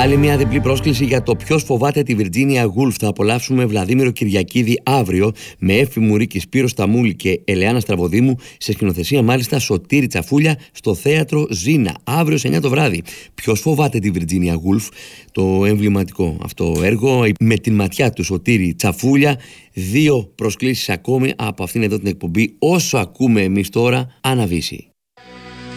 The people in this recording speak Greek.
Άλλη μια διπλή πρόσκληση για το ποιος φοβάται τη Virginia Woolf. Θα απολαύσουμε Βλαδίμηρο Κυριακίδη αύριο με Εύφη Μουρίκη, Σπύρο Σταμούλη και Ελεάνα Στραβοδήμου, σε σκηνοθεσία μάλιστα Σωτήρη Τσαφούλια, στο θέατρο Ζήνα, αύριο σε 9 το βράδυ. Ποιος φοβάται τη Virginia Woolf, το εμβληματικό αυτό έργο με την ματιά του Σωτήρη Τσαφούλια. 2 προσκλήσεις ακόμη από αυτήν εδώ την εκπομπή. Όσο ακούμε εμείς τώρα, αναβήσει.